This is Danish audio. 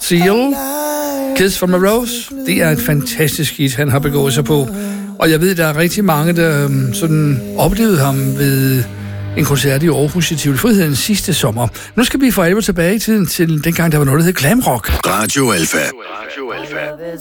Seal, Kiss from a Rose. Det er et fantastisk hit, han har begået sig på. Og jeg ved, der er rigtig mange, der sådan oplevede ham ved en koncert i Aarhus i Tivoli Friheden sidste sommer. Nu skal vi for alvor tilbage i tiden til dengang, der var noget, der hed glam rock. Radio Alpha.